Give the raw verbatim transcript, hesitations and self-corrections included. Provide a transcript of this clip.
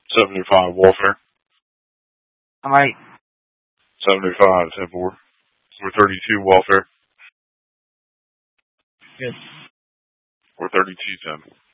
seventy-five Welfare. I'm right. seventy-five ten four. four thirty-two Welfare. Good. four thirty-two ten.